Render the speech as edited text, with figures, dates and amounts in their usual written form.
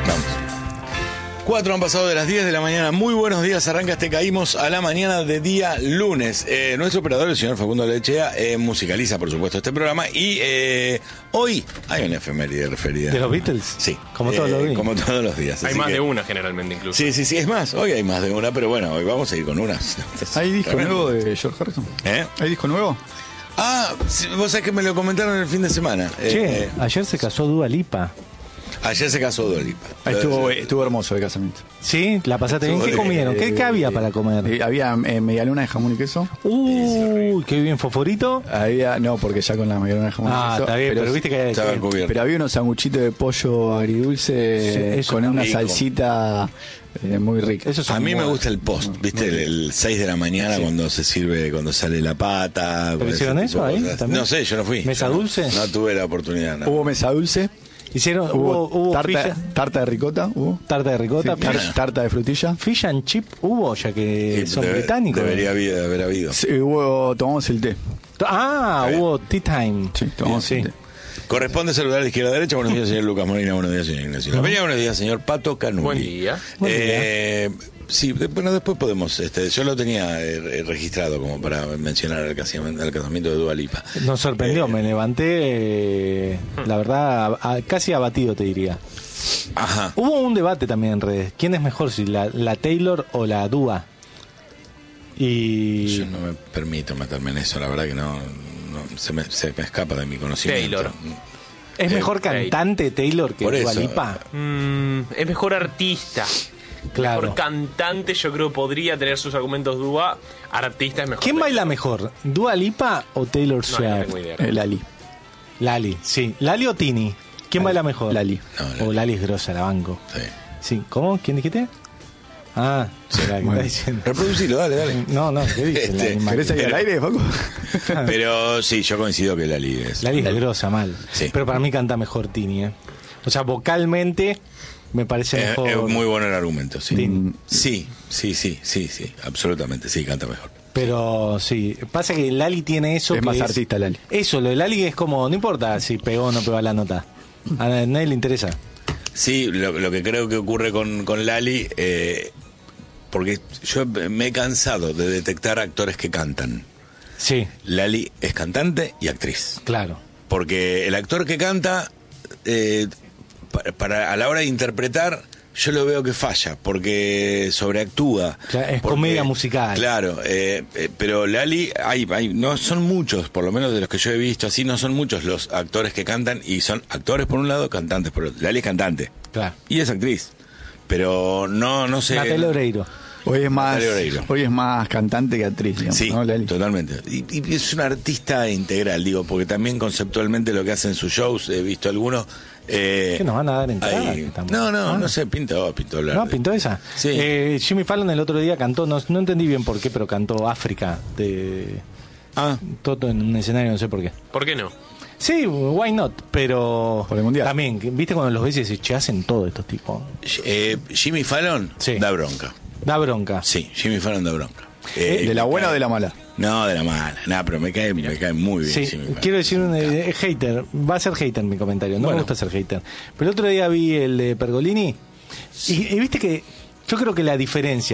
Vamos. 4 han pasado de las 10 de la mañana. Muy buenos días, arranca Te Caímos a la mañana de día lunes. Nuestro operador, el señor Facundo Lechea, musicaliza, por supuesto, este programa. Y hoy hay una efeméride referida. ¿De los Beatles? Sí. Como todos los días. Como todos los días. Hay más de una, generalmente, incluso. Sí, es más. Hoy hay más de una, pero bueno, hoy vamos a ir con una. ¿Hay disco nuevo de George Harrison? ¿Hay disco nuevo? Sí, vos sabés que me lo comentaron el fin de semana. Che, ayer se casó Dua Lipa. Ayer se casó Dua Lipa. Estuvo hermoso el casamiento. ¿Sí? ¿La pasaste bien? ¿Qué comieron? ¿Qué había para comer? Había medialuna de jamón y queso. Uy, qué bien, ¿fosforito? No, porque ya con la medialuna de jamón y queso. Está bien, pero viste que estaba cubierto. Pero había unos sanguchitos de pollo agridulce con una rico. salsita muy rica. A mí me gusta el post, ¿viste? El 6 de la mañana cuando se sirve, cuando sale la pata. ¿Pero hicieron eso ahí también? No sé, yo no fui. ¿Mesa dulce? No tuve la oportunidad. No. Hubo mesa dulce. Hubo tarta de ricota. Tarta de ricota. Sí, tarta de frutilla. Fish and chip hubo, ya que son británicos. Debería haber habido. Sí, tomamos el té. Hubo tea time. Sí, tomamos el té. Corresponde saludar de izquierda a derecha. Buenos días, señor Lucas Molina. Buenos días, señor Ignacio. Buenos días, señor Pato Canuli. Buen día. Sí, bueno, después podemos. Yo lo tenía registrado como para mencionar el casamiento de Dua Lipa. Nos sorprendió, me levanté, la verdad, casi abatido, te diría. Ajá. Hubo un debate también en redes. ¿Quién es mejor, si la Taylor o la Dua? Yo no me permito meterme en eso, la verdad que no se me escapa de mi conocimiento. Taylor. ¿Es mejor cantante Taylor que Dua Lipa? Es mejor artista. Claro. Mejor cantante, yo creo podría tener sus argumentos Dua. Artista es mejor. ¿Quién Taylor. baila mejor? ¿Dua Lipa o Taylor Swift? No tengo idea. Lali, sí. ¿Lali o Tini? ¿Quién baila mejor? Lali. Lali es grosa, la banco. Sí. ¿Cómo? ¿Quién dijiste? Ah, será que está diciendo. Reproducilo, dale. No, ¿qué dice? ¿Querés salir al aire, Paco? Pero sí, yo coincido que Lali es. Lali es grosa, mal. Sí. Pero para mí canta mejor Tini, O sea, vocalmente me parece mejor. Es muy bueno el argumento, sí. Tini. Sí, absolutamente, sí, canta mejor. Pero sí, pasa que Lali tiene eso. Es más artista, Lali. Eso, lo de Lali es como, no importa si pegó o no pegó la nota. A nadie le interesa. Sí, lo que creo que ocurre con Lali, porque yo me he cansado de detectar actores que cantan. Sí. Lali es cantante y actriz. Claro. Porque el actor que canta, a la hora de interpretar, yo lo veo que falla, porque sobreactúa. Es comedia musical. Claro, pero Lali, no son muchos, por lo menos de los que yo he visto, así no son muchos los actores que cantan, y son actores por un lado, cantantes por otro. Lali es cantante. Claro. Y es actriz. Pero no sé. Natalia Oreiro. Hoy es más cantante que actriz, digamos, sí, ¿no, Lali? Totalmente. Y es una artista integral, digo, porque también conceptualmente lo que hace en sus shows, he visto algunos. ¿Qué nos van a dar entrada? No sé, pintó hablar. ¿No? ¿Pintó esa? Sí. Jimmy Fallon el otro día cantó, no entendí bien por qué, pero cantó África Toto en un escenario, no sé por qué. ¿Por qué no? Sí, why not, pero por el mundial. También, ¿viste cuando los ves y dices, che, hacen todo estos tipos? Jimmy Fallon da bronca. Da bronca. Sí, Jimmy Fallon da bronca. ¿De la buena o de la mala? No, de la mala. Nada, pero me cae muy bien. Sí, quiero decir hater. Va a ser hater mi comentario. No me gusta ser hater. Pero el otro día vi el de Pergolini y viste que yo creo que la diferencia